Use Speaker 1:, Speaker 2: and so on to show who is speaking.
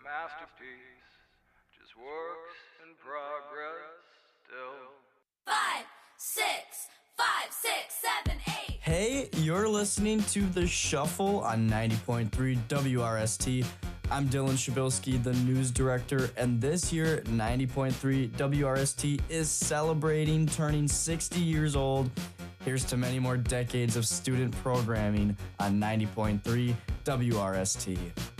Speaker 1: masterpiece, just works in progress still.
Speaker 2: 5, 6, 5, 6, 7, 8.
Speaker 3: Hey, you're listening to The Shuffle on 90.3 WRST. I'm Dylan Shabilsky, the news director, and this year, 90.3 WRST is celebrating turning 60 years old. Here's to many more decades of student programming on 90.3 WRST.